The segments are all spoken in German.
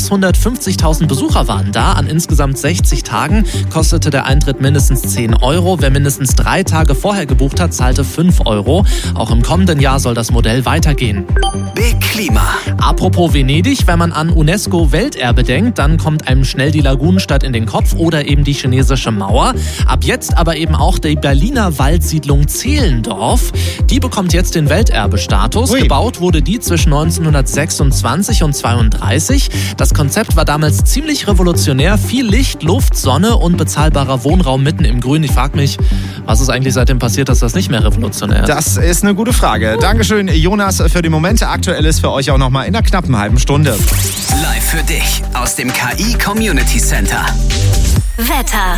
650.000 Besucher waren da. An insgesamt 60 Tagen kostete der Eintritt mindestens 10 €. Wer mindestens 3 Tage vorher gebucht hat, zahlte 5 €. Auch im kommenden Jahr soll das Modell weitergehen. Big Klima. Apropos Venedig, wenn man an UNESCO-Welterbe denkt, dann kommt einem schnell die Lagunenstadt in den Kopf oder eben die chinesische Mauer. Ab jetzt aber eben auch die Berliner Waldsiedlung Zehlendorf. Die bekommt jetzt den Welterbestatus. Gebaut wurde die zwischen 1926 und 32. Das Konzept war damals ziemlich revolutionär. Viel Licht, Luft, Sonne und bezahlbarer Wohnraum mitten im Grün. Ich frage mich, was ist eigentlich seitdem passiert, dass das nicht mehr revolutionär ist? Das ist eine gute Frage. Dankeschön, Jonas, für die Momente. Aktuell ist für euch auch nochmal in einer knappen halben Stunde. Live für dich aus dem KI Community Center. Wetter.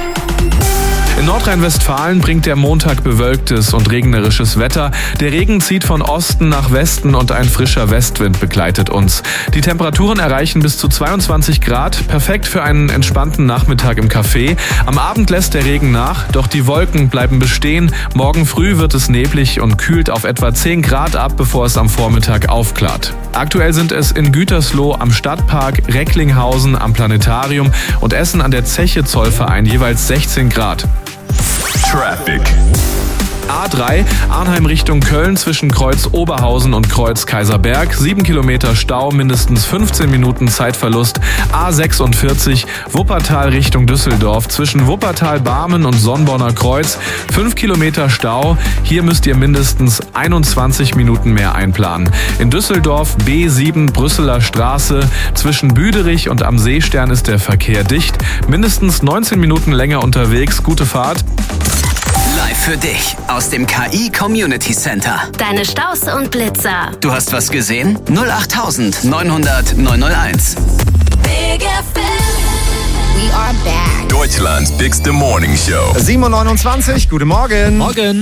In Nordrhein-Westfalen bringt der Montag bewölktes und regnerisches Wetter. Der Regen zieht von Osten nach Westen und ein frischer Westwind begleitet uns. Die Temperaturen erreichen bis zu 22 Grad, perfekt für einen entspannten Nachmittag im Café. Am Abend lässt der Regen nach, doch die Wolken bleiben bestehen. Morgen früh wird es neblig und kühlt auf etwa 10 Grad ab, bevor es am Vormittag aufklart. Aktuell sind es in Gütersloh am Stadtpark, Recklinghausen am Planetarium und Essen an der Zeche Zollverein jeweils 16 Grad. Traffic. A3, Arnheim Richtung Köln zwischen Kreuz Oberhausen und Kreuz Kaiserberg. 7 Kilometer Stau, mindestens 15 Minuten Zeitverlust. A46, Wuppertal Richtung Düsseldorf zwischen Wuppertal-Barmen und Sonnborner Kreuz. 5 Kilometer Stau. Hier müsst ihr mindestens 21 Minuten mehr einplanen. In Düsseldorf B7 Brüsseler Straße. Zwischen Büderich und am Seestern ist der Verkehr dicht. Mindestens 19 Minuten länger unterwegs. Gute Fahrt. Live für dich aus dem KI Community Center. Deine Staus und Blitzer. Du hast was gesehen? 08900 901. Big FM. We are back. Deutschland's bigste Morning Show. 7:29 Uhr, guten Morgen. Morgen.